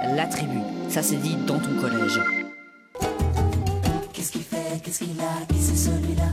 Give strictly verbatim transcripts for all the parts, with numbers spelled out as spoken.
La tribu, ça c'est dit dans ton collège. Qu'est-ce qu'il fait, qu'est-ce qu'il a, qui c'est celui-là?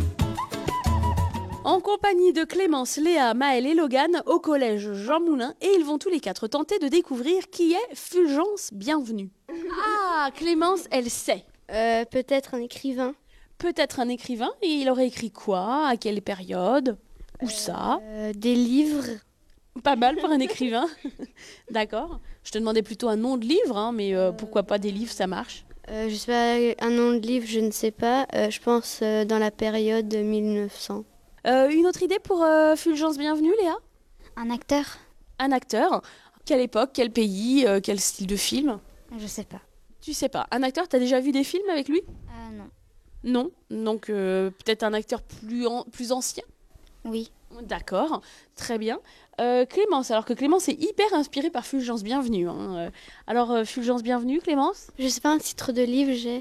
En compagnie de Clémence, Léa, Maëlle et Logan au collège Jean Moulin, et ils vont tous les quatre tenter de découvrir qui est Fulgence Bienvenue. Ah, Clémence, elle sait. Euh, peut-être un écrivain. Peut-être un écrivain, et il aurait écrit quoi? À quelle période? Où ça? Euh, des livres. Pas mal pour un écrivain. D'accord. Je te demandais plutôt un nom de livre, hein, mais euh, pourquoi pas des livres, ça marche. Euh, je sais pas, un nom de livre, je ne sais pas. Euh, je pense euh, dans la période mille neuf cents. Euh, une autre idée pour euh, Fulgence Bienvenue, Léa? Un acteur? Un acteur? Quelle époque, quel pays, euh, quel style de film? Je sais pas. Tu sais pas. Un acteur, t'as déjà vu des films avec lui? Euh, non. Non. Donc euh, peut-être un acteur plus, an- plus ancien? Oui. D'accord, très bien. Euh, Clémence, alors que Clémence est hyper inspirée par Fulgence Bienvenue. Hein. Euh, Alors, euh, Fulgence Bienvenue, Clémence? Je sais pas, un titre de livre, j'ai.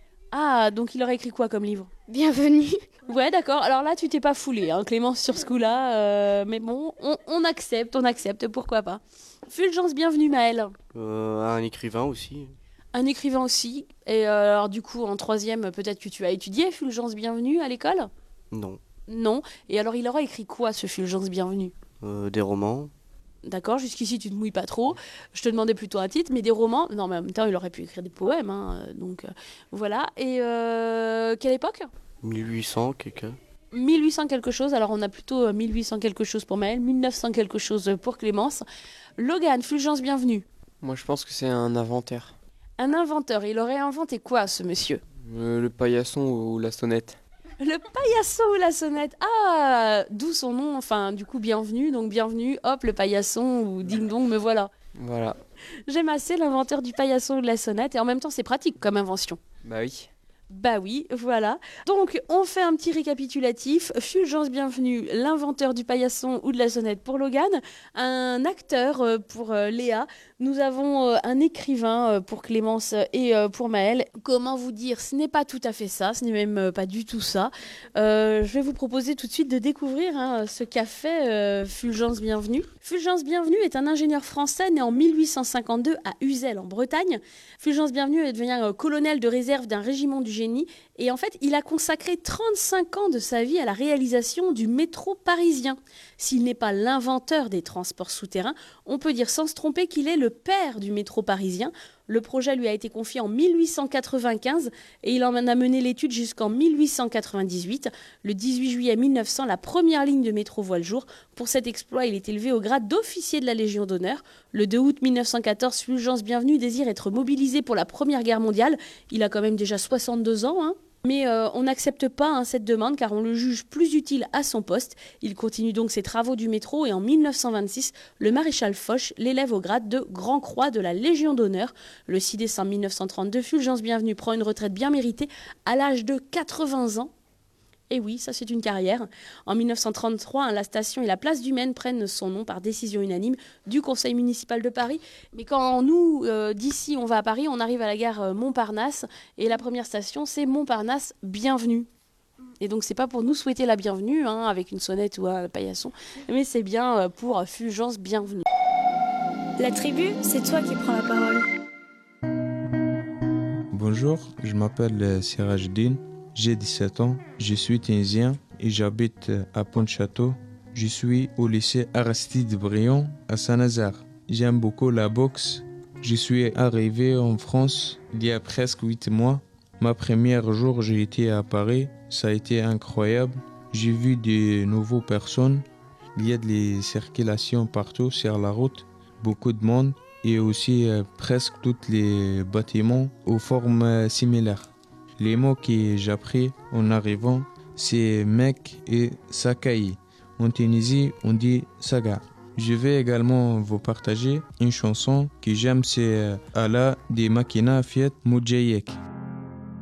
Ah, donc il aurait écrit quoi comme livre? Bienvenue. Ouais, d'accord. Alors là, tu t'es pas foulée, hein, Clémence, sur ce coup-là. euh, mais bon, on, on accepte, on accepte, pourquoi pas. Fulgence Bienvenue, Maëlle. Euh, un écrivain aussi. Un écrivain aussi. Et euh, alors, du coup, en troisième, peut-être que tu as étudié Fulgence Bienvenue à l'école? Non. Non. Et alors, il aurait écrit quoi, ce Fulgence Bienvenue? Euh, des romans. D'accord, jusqu'ici tu ne mouilles pas trop. Je te demandais plutôt un titre, mais des romans. Non, mais en même temps, il aurait pu écrire des poèmes. Hein, donc euh, voilà. Et euh, quelle époque? mille huit cents, quelqu'un. mille huit cents quelque chose. Alors on a plutôt euh, mille huit cents quelque chose pour Maëlle, mille neuf cents quelque chose pour Clémence. Logan, Fulgence Bienvenue. Moi, je pense que c'est un inventeur. Un inventeur. Il aurait inventé quoi, ce monsieur? Euh, le paillasson ou la sonnette. Le paillasson ou la sonnette. Ah, d'où son nom, enfin, du coup, bienvenue. Donc, bienvenue, hop, le paillasson ou ding dong, me voilà. Voilà. J'aime assez l'inventeur du paillasson ou de la sonnette. Et en même temps, c'est pratique comme invention. Bah oui. Bah oui, voilà. Donc, on fait un petit récapitulatif. Fulgence Bienvenue, l'inventeur du paillasson ou de la sonnette pour Logan. Un acteur euh, pour euh, Léa. Nous avons euh, un écrivain euh, pour Clémence et euh, pour Maëlle. Comment vous dire, ce n'est pas tout à fait ça, ce n'est même euh, pas du tout ça. Euh, je vais vous proposer tout de suite de découvrir hein, ce qu'a fait euh, Fulgence Bienvenue. Fulgence Bienvenue est un ingénieur français né en mille huit cent cinquante-deux à Uzel en Bretagne. Fulgence Bienvenue est devenu euh, colonel de réserve d'un régiment du génie et en fait il a consacré trente-cinq ans de sa vie à la réalisation du métro parisien. S'il n'est pas l'inventeur des transports souterrains, on peut dire sans se tromper qu'il est le père du métro parisien. Le projet lui a été confié en mille huit cent quatre-vingt-quinze et il en a mené l'étude jusqu'en mille huit cent quatre-vingt-dix-huit. Le dix-huit juillet mille neuf cents, la première ligne de métro voit le jour. Pour cet exploit, il est élevé au grade d'officier de la Légion d'honneur. Le deux août mille neuf cent quatorze, Fulgence Bienvenue désire être mobilisé pour la Première Guerre mondiale. Il a quand même déjà soixante-deux ans, hein. Mais euh, on n'accepte pas hein, cette demande car on le juge plus utile à son poste. Il continue donc ses travaux du métro et en mille neuf cent vingt-six, le maréchal Foch l'élève au grade de Grand Croix de la Légion d'honneur. Le six décembre mille neuf cent trente-deux, Fulgence Bienvenue prend une retraite bien méritée à l'âge de quatre-vingts ans. Et oui, ça c'est une carrière. En mille neuf cent trente-trois, hein, la station et la place du Maine prennent son nom par décision unanime du conseil municipal de Paris. Mais quand nous, euh, d'ici, on va à Paris, on arrive à la gare euh, Montparnasse et la première station c'est Montparnasse Bienvenue. Et donc c'est pas pour nous souhaiter la bienvenue hein, avec une sonnette ou un paillasson, mais c'est bien euh, pour Fulgence Bienvenue. La tribu, c'est toi qui prends la parole. Bonjour, je m'appelle Sirajdine. J'ai dix-sept ans, je suis tunisien et j'habite à Pont-Château. Je suis au lycée Aristide Briand à Saint-Nazaire. J'aime beaucoup la boxe. Je suis arrivé en France il y a presque huit mois. Ma première jour, j'ai été à Paris. Ça a été incroyable. J'ai vu de nouvelles personnes. Il y a des circulations partout sur la route. Beaucoup de monde et aussi euh, presque tous les bâtiments aux formes similaires. Les mots que j'ai appris en arrivant, c'est mec et sakai. En Tunisie, on dit saga. Je vais également vous partager une chanson que j'aime, c'est Allah de Makina Fiat Moudjayek.